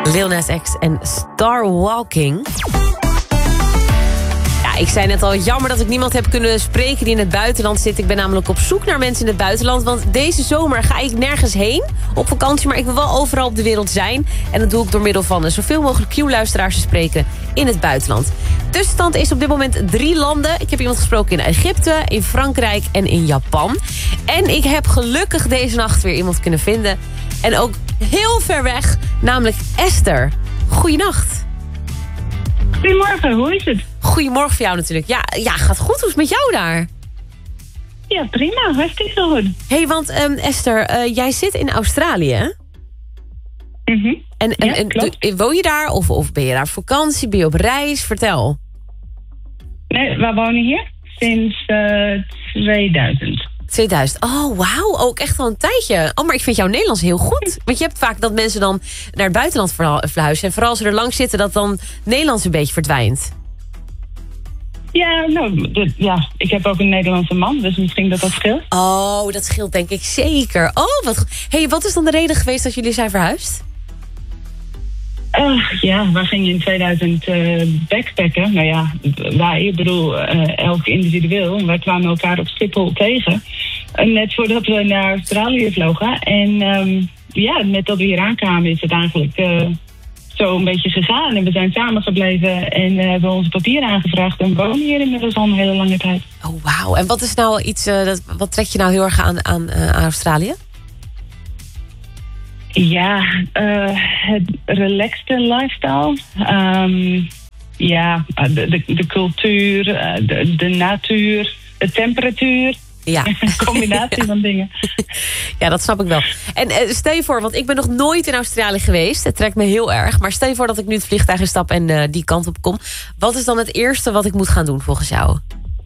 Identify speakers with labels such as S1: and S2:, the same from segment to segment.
S1: Lil Nas X en Star Walking. Ja, ik zei net al, jammer dat ik niemand heb kunnen spreken die in het buitenland zit. Ik ben namelijk op zoek naar mensen in het buitenland. Want deze zomer ga ik nergens heen op vakantie. Maar ik wil wel overal op de wereld zijn. En dat doe ik door middel van zoveel mogelijk Q-luisteraars te spreken in het buitenland. Tussenstand is op dit moment 3 landen. Ik heb iemand gesproken in Egypte, in Frankrijk en in Japan. En ik heb gelukkig deze nacht weer iemand kunnen vinden. En ook heel ver weg, namelijk Esther. Goeienacht.
S2: Goedemorgen, hoe is het?
S1: Goedemorgen voor jou natuurlijk. Ja, gaat goed. Hoe is het met jou daar?
S2: Ja, prima. Hartstikke goed.
S1: Hé, want Esther, jij zit in Australië, hè? En
S2: klopt.
S1: woon je daar of ben je daar op vakantie? Ben je op reis? Vertel.
S2: Nee, we wonen hier sinds 2000.
S1: 2000. Oh, wauw. Ook echt wel een tijdje. Oh, maar ik vind jouw Nederlands heel goed. Want je hebt vaak dat mensen dan naar het buitenland verhuizen. En vooral als ze er lang zitten, dat dan Nederlands een beetje verdwijnt.
S2: Ja, ik heb ook een Nederlandse man, dus misschien dat scheelt.
S1: Oh, dat scheelt denk ik zeker. Oh, wat goed. Hey, wat is dan de reden geweest dat jullie zijn verhuisd?
S2: We gingen in 2000 backpacken. Nou ja, elk individueel. Wij kwamen elkaar op Schiphol tegen. Net voordat we naar Australië vlogen. En net dat we hier aankwamen is het eigenlijk zo een beetje gegaan. En we zijn samengebleven en hebben onze papieren aangevraagd. En wonen hier inmiddels al een hele lange tijd.
S1: Oh, wauw. En wat is nou iets, wat trekt je nou heel erg aan Australië?
S2: Ja, het relaxte lifestyle. De cultuur, de natuur, de temperatuur.
S1: Ja.
S2: Een combinatie van dingen.
S1: Ja, dat snap ik wel. En stel je voor, want ik ben nog nooit in Australië geweest. Het trekt me heel erg. Maar stel je voor dat ik nu het vliegtuig instap en die kant op kom. Wat is dan het eerste wat ik moet gaan doen volgens jou?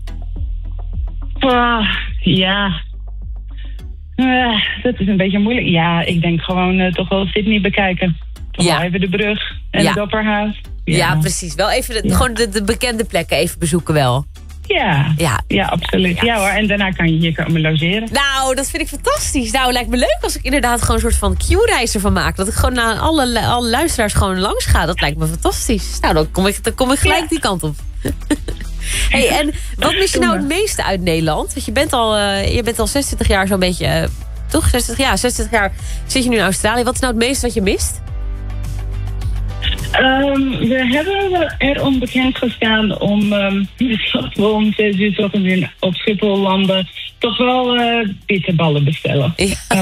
S2: Dat is een beetje moeilijk. Ja, ik denk gewoon toch wel Sydney bekijken. Toch wel even de brug en het opperhuis.
S1: Ja, precies. Wel even gewoon de bekende plekken even bezoeken wel.
S2: Ja, absoluut. Ja hoor, en daarna kan je hier komen logeren.
S1: Nou, dat vind ik fantastisch. Nou, lijkt me leuk als ik inderdaad gewoon een soort van Q-reis ervan maak. Dat ik gewoon naar alle luisteraars gewoon langs ga. Dat lijkt me fantastisch. Nou, dan kom ik gelijk die kant op. Hey, en wat mis je nou het meeste uit Nederland? Want je bent al 26 jaar zo'n beetje... toch? 26 jaar zit je nu in Australië. Wat is nou het meeste wat je mist?
S2: We hebben erom bekend gestaan om 6 uur toch op Schiphol landen. Toch wel bitterballen bestellen.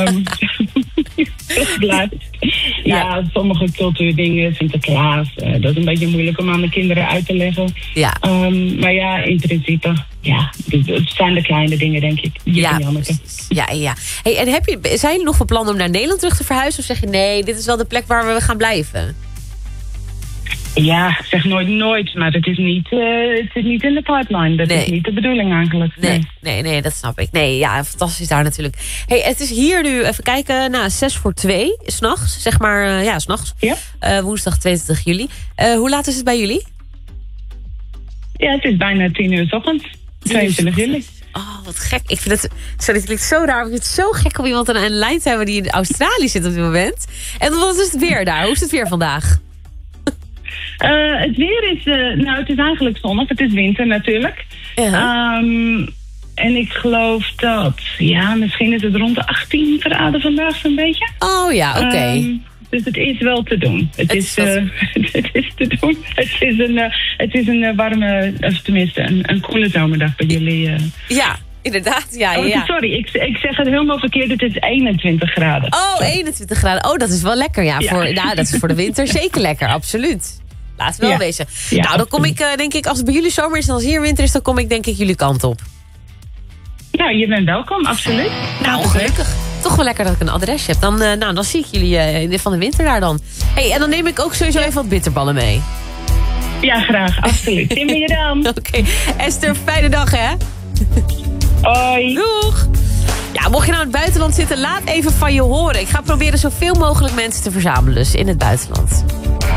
S2: Ja, sommige cultuurdingen, Sinterklaas. Dat is een beetje moeilijk om aan de kinderen uit te leggen. Ja. Maar ja, in principe, het zijn de kleine dingen, denk ik.
S1: Ja. Hey, en zijn jullie nog van plan om naar Nederland terug te verhuizen? Of zeg je, nee, dit is wel de plek waar we gaan blijven?
S2: Ja, zeg nooit, maar het is niet in de pipeline. Dat is niet de bedoeling eigenlijk.
S1: Nee, dat snap ik. Nee, ja, fantastisch daar natuurlijk. Hey, het is hier nu, even kijken, 1:06 s'nachts, zeg maar, s'nachts. Ja. Woensdag 22 juli. Hoe laat is het bij jullie?
S2: Ja, het is bijna 10 uur 's ochtends, 22 juli.
S1: Oh, wat gek. Ik vind het, dit klinkt zo raar. Ik vind het zo gek om iemand aan een lijn te hebben die in Australië zit op dit moment. En wat is het weer daar? Hoe is het weer vandaag?
S2: Het weer is, het is eigenlijk zonnig. Het is winter natuurlijk. En ik geloof dat, misschien is het rond de 18 graden vandaag zo'n beetje.
S1: Oh ja, oké.
S2: Dus het is wel te doen. Het is te doen. Het is een warme, of tenminste een koele zomerdag bij jullie.
S1: Ja, inderdaad.
S2: Sorry, ik zeg het helemaal verkeerd. Het is 21 graden.
S1: Oh, 21 graden. Oh, dat is wel lekker. Dat is voor de winter zeker lekker, absoluut. Laten we wel wezen. Ja, nou, dan kom ik, denk ik, als het bij jullie zomer is en als hier winter is, dan kom ik denk ik jullie kant op.
S2: Ja, je bent welkom, absoluut.
S1: Nou, gelukkig. Toch wel lekker dat ik een adresje heb. Dan zie ik jullie van de winter daar dan. Hey, en dan neem ik ook sowieso even wat bitterballen mee.
S2: Ja, graag, absoluut. Zien we je dan.
S1: Oké. Esther, fijne dag, hè?
S2: Hoi.
S1: Doeg. Ja, mocht je nou in het buitenland zitten, laat even van je horen. Ik ga proberen zoveel mogelijk mensen te verzamelen dus in het buitenland.